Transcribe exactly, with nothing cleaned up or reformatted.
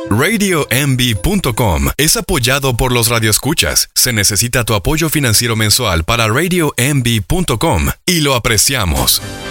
radio m b punto com es apoyado por los radioescuchas. Se necesita tu apoyo financiero mensual para radio m b punto com y lo apreciamos.